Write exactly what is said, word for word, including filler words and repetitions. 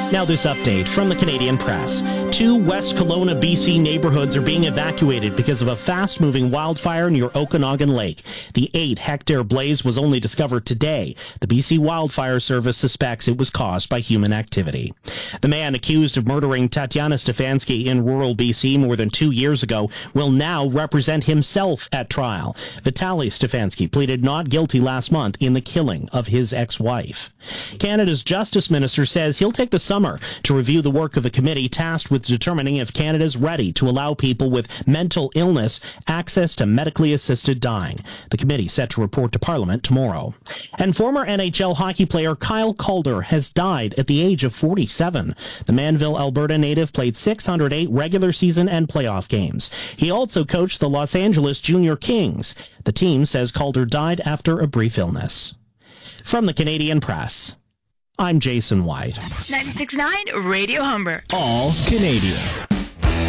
Now this update from the Canadian Press. Two West Kelowna, B C neighborhoods are being evacuated because of a fast-moving wildfire near Okanagan Lake. The eight-hectare blaze was only discovered today. The B C Wildfire Service suspects it was caused by human activity. The man accused of murdering Tatiana Stefanski in rural B C more than two years ago will now represent himself at trial. Vitaly Stefanski pleaded not guilty last month in the killing of his ex-wife. Canada's Justice Minister says he'll take the summer to review the work of a committee tasked with determining if Canada's ready to allow people with mental illness access to medically assisted dying. The committee set to report to Parliament tomorrow. And former N H L hockey player Kyle Calder has died at the age of forty-seven. The Manville, Alberta native played six hundred eight regular season and playoff games. He also coached the Los Angeles Junior Kings. The team says Calder died after a brief illness. From the Canadian Press, I'm Jason White. ninety-six point nine Radio Humber. All Canadian.